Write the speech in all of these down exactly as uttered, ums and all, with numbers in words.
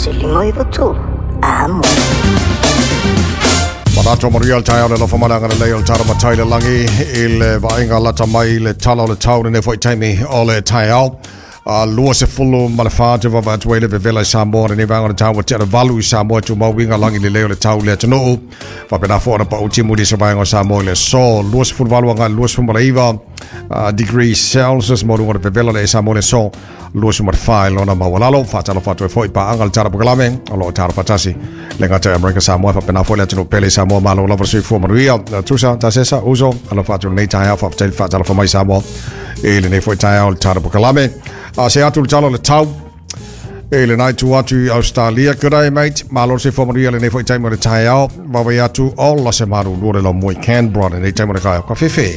Selingoiva tu amo. Marato Maria Taya le Lofamalanga le Leo Tara Mataila Langi il Vainga Latamai le Talo le Town and if I time me all the Tayao. Uh, Lua se fulu malafate va va tuele ve vela Samoa ni vanga le tau te valu Samoa tu mau winga langi le leo le tau le tano va pena fora pa utimu di se vanga Samoa le so Lua se fulu valu nga Lua se malaiva degrees Celsius mo ngore ve vela le Samoa le so Lua se mar file ona mawalalo fa talo fa tu foi pa angal tara bugalame alo tara fatasi le ngata America Samoa va pena fora le tano pele Samoa malo la versi fu maria tusa tasesa uso alo fa tu nei tai fa tel fa talo fa mai Samoa ele nei foi tai al tara bugalame a se atu talo le tau e le nai tu atu Australia good day mate malo se formaria le nei foi time le tai au va vai atu all la se maru lore lo moi Canberra nei time le kai ka fefe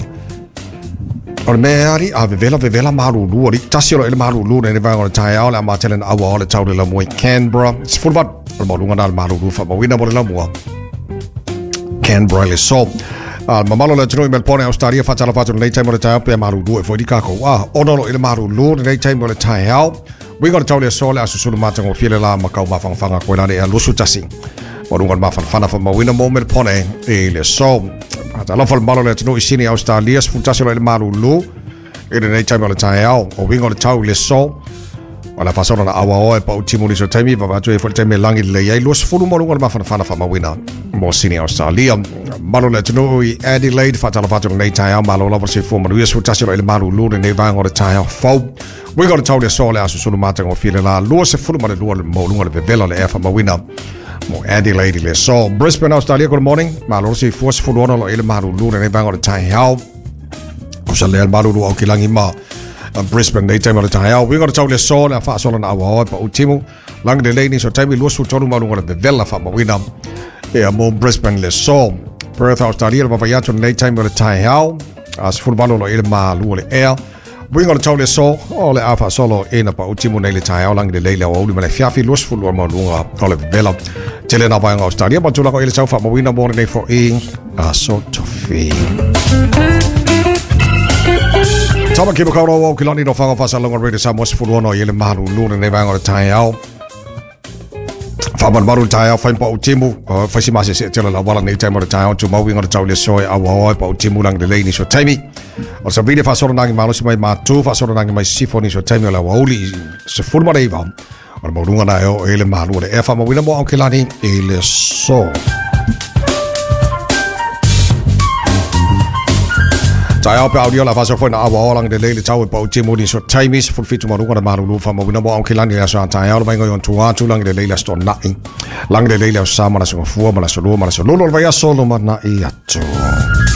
o me ari a vela vela maru lore tasio le maru lore nei va le tai au la ma telen awa le tau le moi Canberra se furba mo lunga dal maru lu fa mo wina mo le mo Canberra le so al mamalo le tino email pone Australia fa tala fa nei time le tai pe maru lu e foi di ka ko ah ono le maru lu nei time le tai au we got to tell you sole asu sulu mata ngo fiele la makau ma fanga ko la e lusu tasi o runga ma fana fa ma wina moment pone e le so ata la fal malo le tino isini Australia fu tasi le maru lu e nei time le tai au o we got to tell you so wala fa sona awa o e pa utimu ni so time va va tu e fo time langi le ai lusu fu mo runga ma fana fa ma wina mo sini Australia malo le tino i Adelaide fa tala fa nei tai au malo la se fu mo fu tasi le maru lu nei va ngo le tai au fo we got to tell you sole asu sulu mata ngo fiele la lo se fulu ma le lo mo lunga le vela le fa ma wina mo Adelaide le so Brisbane Australia good morning ma lo se force fulu ono lo ele maru lu ne va ngo le tai hao o sa le maru lu o kilangi ma Brisbane nei time le tai hao we got to tell you sole fa solo na wa pa utimu lang de leni so time lo su tolu ma lunga le vela fa ma wina e mo Brisbane le so Perth Australia va va ya to nei time le tai hao as fulu lo ele ma lu le air we got to tell you so ole afa solo ina pa utimu nei le tai au lang de leile o uli male fiafi los fulu ma lunga ole vela tele na va en Australia pa tula ko ile sau fa mo wina mo nei for in a sort of fee tama ki ko ro ki lani no fa fa sa longa rede sa mo fulu no ile maru lu nei va en tai au fa man maru tai au fa pa utimu fa si ma se tele la wala nei tai mo tai au tu mo we got to tell you so a wa pa utimu lang de leile so taimi o sa vide fa solo nangi malo si mai matu fa solo nangi mai sifoni so taimi la wauli se fulma dei va o mo lunga na o ele malu le e fa mo wina mo anke lani ele so tai au pe audio la fa so foi na awa lang de lele tau pa uti mo ni so taimi se fulfitu mo lunga na malu lu fa mo wina mo anke lani la so tai au mai ngon tua tu lang de lele sto na lang de lele sa ma la so fu ma la so lu ma la so lu lo va ya solo ma na i atu